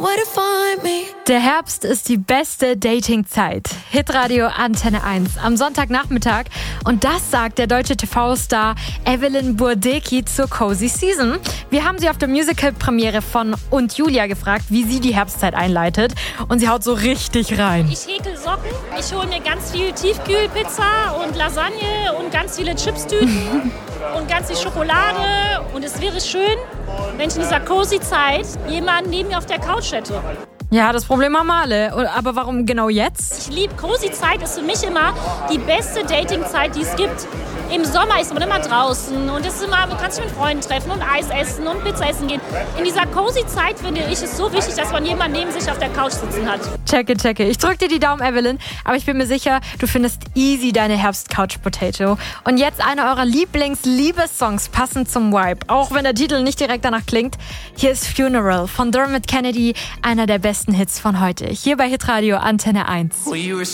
Der Herbst ist die beste Dating-Zeit. Hitradio Antenne 1 am Sonntagnachmittag. Und das sagt der deutsche TV-Star Evelyn Burdecki zur Cozy Season. Wir haben sie auf der Musical-Premiere von Und Julia gefragt, wie sie die Herbstzeit einleitet. Und sie haut so richtig rein. Ich häkel Socken, ich hole mir ganz viel Tiefkühlpizza und Lasagne und ganz viele Chipstüten und ganz viel Schokolade. Und es wäre schön, wenn ich in dieser Cozy-Zeit jemanden neben mir auf der Couch hätte. Ja, das Problem haben wir alle. Aber warum genau jetzt? Ich liebe Cozy-Zeit, ist für mich immer die beste Dating-Zeit, die es gibt. Im Sommer ist man immer draußen und es ist immer, man kann sich mit Freunden treffen und Eis essen und Pizza essen gehen. In dieser Cozy-Zeit finde ich es so wichtig, dass man jemanden neben sich auf der Couch sitzen hat. Checke. Ich drück dir die Daumen, Evelyn. Aber ich bin mir sicher, du findest easy deine Herbst-Couch-Potato. Und jetzt einer eurer Lieblings-Liebessongs passend zum Vibe. Auch wenn der Titel nicht direkt danach klingt. Hier ist Funeral von Dermot Kennedy, einer der besten Hits von heute. Hier bei Hitradio Antenne 1.